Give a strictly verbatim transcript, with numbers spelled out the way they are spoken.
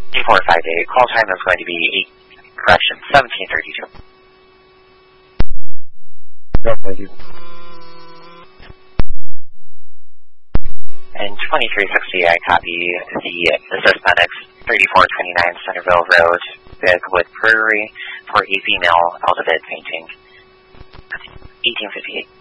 four five eight, call time is going to be eight, correction, seventeen thirty-two. No, thank you. And twenty-three sixty, I copy the, the Hispanics, thirty-four twenty-nine Centerville Road, Bigwood Brewery, for a female Aldebid painting. eighteen fifty-eight.